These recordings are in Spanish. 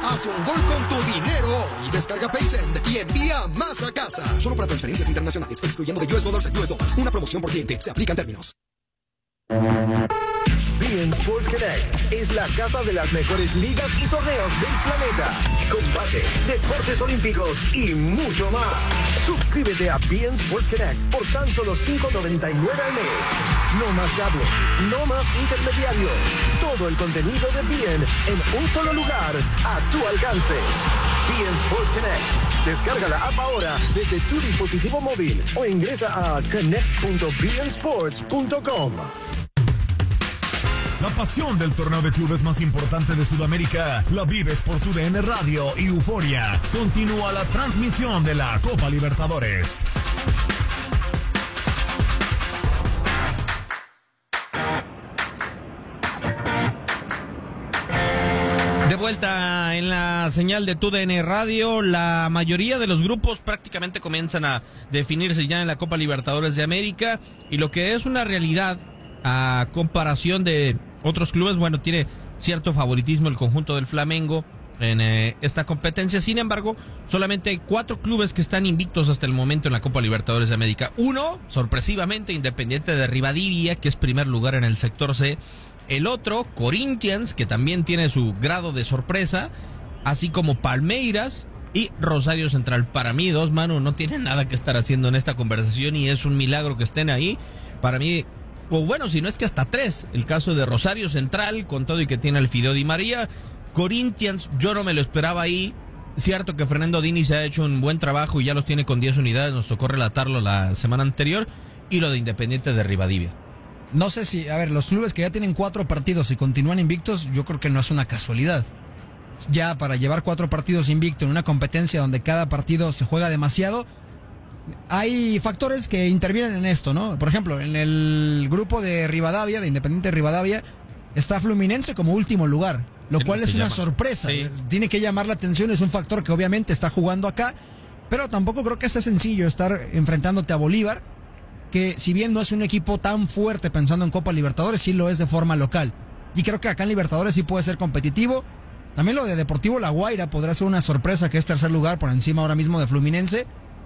Haz un gol con tu dinero y descarga PaySend y envía más a casa. Solo para transferencias internacionales, excluyendo de US Dollars a US Dollars. Una promoción por cliente. Se aplican términos. beIN Sports Connect es la casa de las mejores ligas y torneos del planeta. Combate, deportes olímpicos y mucho más. Suscríbete a beIN Sports Connect por tan solo $5.99 al mes. No más cable, no más intermediario. Todo el contenido de beIN en un solo lugar, a tu alcance. beIN Sports Connect. Descarga la app ahora desde tu dispositivo móvil o ingresa a connect.beinsports.com. La pasión del torneo de clubes más importante de Sudamérica la vives por tu DN Radio y Euforia. Continúa la transmisión de la Copa Libertadores. De vuelta en la señal de TUDN Radio, la mayoría de los grupos prácticamente comienzan a definirse ya en la Copa Libertadores de América, y lo que es una realidad a comparación de otros clubes, bueno, tiene cierto favoritismo el conjunto del Flamengo en esta competencia. Sin embargo, solamente hay 4 clubes que están invictos hasta el momento en la Copa Libertadores de América. Uno, sorpresivamente, Independiente de Rivadavia, que es primer lugar en el sector C. El otro, Corinthians, que también tiene su grado de sorpresa, así como Palmeiras y Rosario Central. Para mí, dos, Manu, no tienen nada que estar haciendo en esta conversación y es un milagro que estén ahí. Para mí, o bueno, si no es que hasta 3, el caso de Rosario Central, con todo y que tiene al Fideo Di María. Corinthians, yo no me lo esperaba ahí. Cierto que Fernando Diniz ha hecho un buen trabajo y ya los tiene con 10 unidades, nos tocó relatarlo la semana anterior. Y lo de Independiente de Rivadavia. No sé si, a ver, los clubes que ya tienen 4 partidos y continúan invictos, yo creo que no es una casualidad. Ya para llevar 4 partidos invicto en una competencia donde cada partido se juega demasiado, hay factores que intervienen en esto, ¿no? Por ejemplo, en el grupo de Rivadavia, de Independiente de Rivadavia, está Fluminense como último lugar, lo cual es una sorpresa. Sí. Tiene que llamar la atención, es un factor que obviamente está jugando acá, pero tampoco creo que sea sencillo estar enfrentándote a Bolívar, que si bien no es un equipo tan fuerte pensando en Copa Libertadores, sí lo es de forma local. Y creo que acá en Libertadores sí puede ser competitivo. También lo de Deportivo La Guaira podrá ser una sorpresa, que es tercer lugar por encima ahora mismo de Fluminense.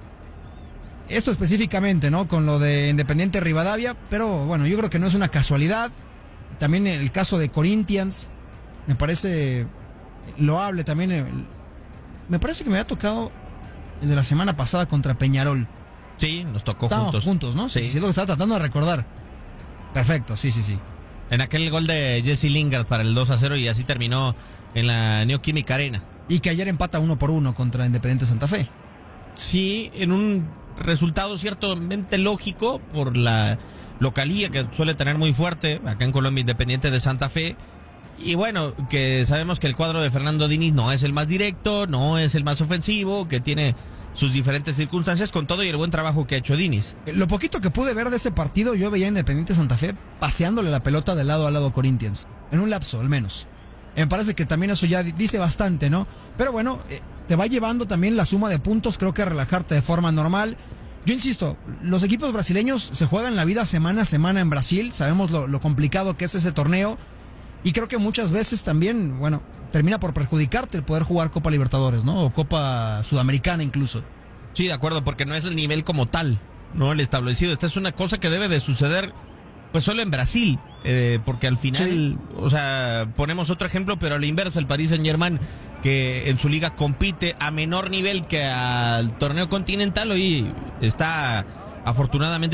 Esto específicamente, ¿no? Con lo de Independiente Rivadavia, pero bueno, yo creo que no es una casualidad. También el caso de Corinthians, me parece loable también. Me parece que me había tocado el de la semana pasada contra Peñarol. Sí, nos tocó juntos, ¿no? Sí, es lo que estaba tratando de recordar. Perfecto, sí. En aquel gol de Jesse Lingard para el 2-0 y así terminó en la Neoquímica Arena. Y que ayer empata 1-1 contra Independiente Santa Fe. Sí, en un resultado ciertamente lógico por la localía que suele tener muy fuerte acá en Colombia, Independiente de Santa Fe. Y bueno, que sabemos que el cuadro de Fernando Diniz no es el más directo, no es el más ofensivo, que tiene sus diferentes circunstancias, con todo y el buen trabajo que ha hecho Diniz. Lo poquito que pude ver de ese partido, yo veía a Independiente Santa Fe paseándole la pelota de lado a lado a Corinthians, en un lapso al menos. Me parece que también eso ya dice bastante, ¿no? Pero bueno, te va llevando también la suma de puntos, creo que a relajarte de forma normal. Yo insisto, los equipos brasileños se juegan la vida semana a semana en Brasil, sabemos lo complicado que es ese torneo, y creo que muchas veces también, bueno, termina por perjudicarte el poder jugar Copa Libertadores, ¿no? O Copa Sudamericana incluso. Sí, de acuerdo, porque no es el nivel como tal, ¿no? El establecido. Esta es una cosa que debe de suceder, pues solo en Brasil, porque al final, sí. O sea, ponemos otro ejemplo, pero a la inversa, el Paris Saint-Germain, que en su liga compite a menor nivel que al torneo continental, hoy está afortunadamente